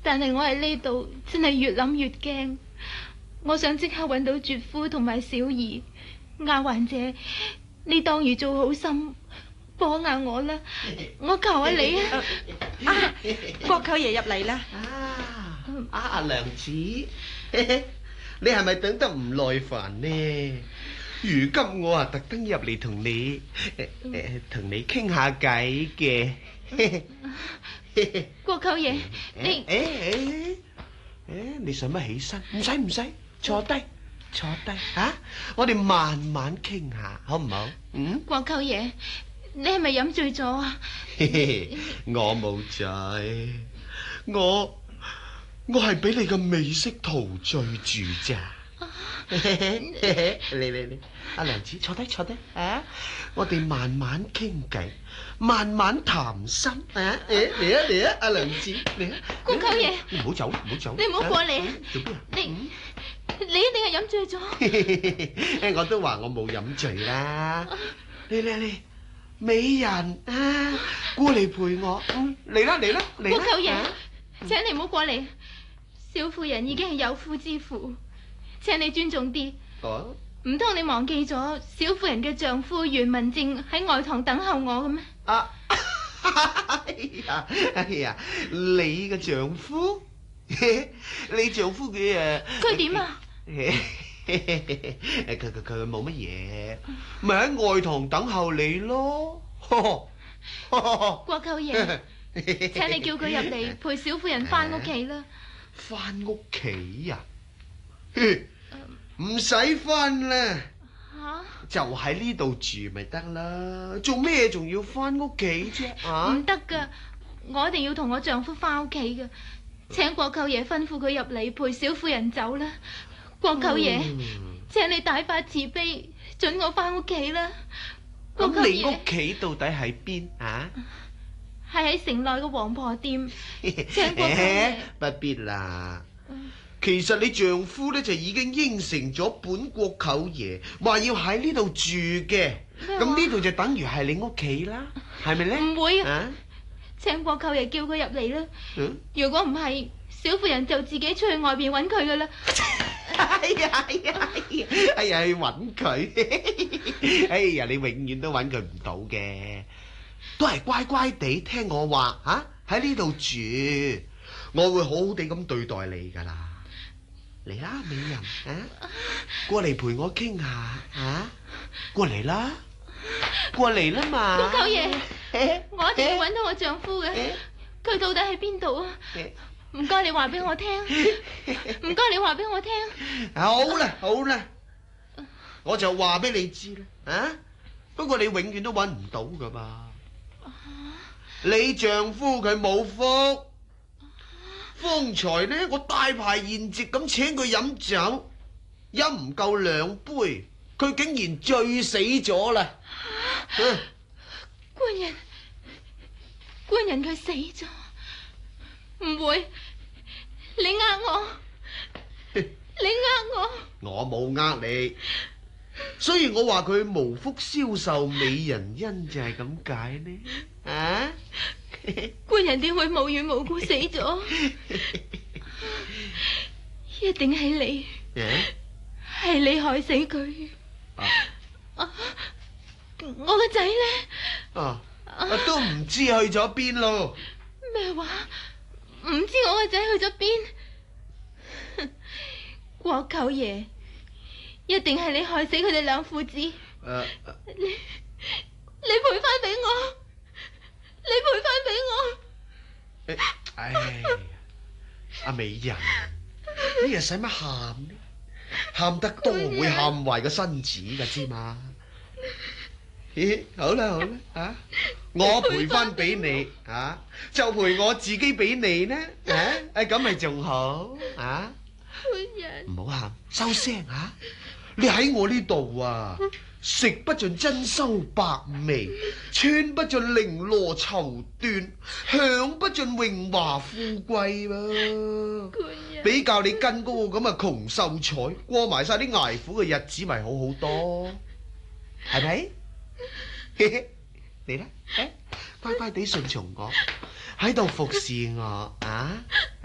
但係我喺呢度真係越諗越驚。我想即刻揾到絕夫同埋小兒。丫鬟姐，你當如做好心幫下我啦，我求下你啊！ 國舅爺入嚟啦。 阿娘子，你係咪等得唔耐煩呢？如今我特登入嚟同你傾下偈嘅。 國舅爺， 你使乜起身？唔使，坐低吓，我哋慢慢傾下，好唔好？ 國舅爺，你係咪飲醉咗啊？ 我冇醉，我係俾你嘅美色陶醉住咋。嚟，阿娘子坐低啊！我哋慢慢傾偈，慢慢談心啊！嚟啊，阿娘子嚟啊！ 國舅爺， 唔好走， 你唔好過嚟啊！ 做咩啊？ 你一定係飲醉咗。 我都話我冇飲醉啦。嚟，美人啊，過嚟陪我。嚟啦！ 國舅爺，請你唔好過嚟。小婦人已經係有婦之婦，請你尊重啲。唔通你忘記咗小婦人嘅丈夫袁文正喺外堂等候我嘅咩？ 哎呀，你嘅丈夫？你丈夫佢點啊？ 佢冇乜嘢，咪喺外堂等候你咯。 國舅爺，請你叫佢入嚟陪小婦人翻屋企啦。 翻屋企啊？唔使翻啦，就喺呢度住咪得啦。做咩仲要翻屋企啫？ 唔得噶，我一定要同我丈夫翻屋企噶。請國舅爺吩咐佢入嚟陪小婦人走啦。國舅爺，請你大發慈悲，准我翻屋企啦。 咁你屋企到底喺邊啊？ 係喺城內嘅王婆店。請國舅爺不必啦。其實你丈夫咧就已經應承咗本國舅爺，話要喺呢度住嘅。咁呢度就等於係你屋企啦，係咪咧？ 唔會啊！請國舅爺叫佢入嚟啦。如果唔係，小婦人就自己出去外邊揾佢噶啦。 哎呀，去揾佢！哎呀，你永遠都揾佢唔到嘅，都係乖乖地聽我話吓，喺呢度住，我會好好地咁對待你噶啦。嚟啦，美人啊，過嚟陪我傾下啊，過嚟啦嘛。 國舅爺，我一定要揾到我丈夫嘅，佢到底喺邊度啊？唔該你話俾我聽，唔該你話俾我聽。 好啦，我就話俾你知啦，啊，不過你永遠都揾唔到噶嘛。你丈夫佢冇福。方才呢，我大排筵席咁請佢飲酒，飲唔夠2杯，佢竟然醉死咗啦！ 官人佢死咗？唔會，你呃我，你呃我？ 我冇呃你，所以我話佢無福消受美人恩就係咁解呢。啊？ 官人點會無緣無故死咗？一定係你，係你害死佢。我個仔呢？ 都唔知去咗邊咯。 咩話？唔知我個仔去咗邊？國舅爺，一定係你害死佢哋兩父子。你賠翻俾我。你賠翻俾我！ 哎呀，阿美人，你又使乜喊呢？喊得多會喊壞個身子噶知嘛？咦，好啦啊，我賠翻俾你啊，就賠我自己俾你呢？咁咪仲好啊？唔好喊，收聲啊！你喺我呢度啊！食不盡珍饈百味，穿不盡綾羅綢緞，享不盡榮華富貴噃。比較你跟嗰個咁嘅窮秀才，過埋晒啲捱苦嘅日子，咪好好多，係咪？嚟啦，乖乖地順從我，喺度服侍我啊！